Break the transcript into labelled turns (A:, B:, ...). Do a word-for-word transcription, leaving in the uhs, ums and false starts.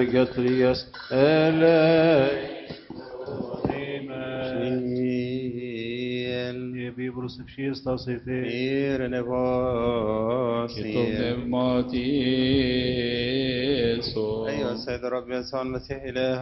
A: Getrias elei Bibros Efshirstas Efe
B: Mir نباسي
C: كتب نعمتي
B: أيها السيد الرب يسوع المسيح إله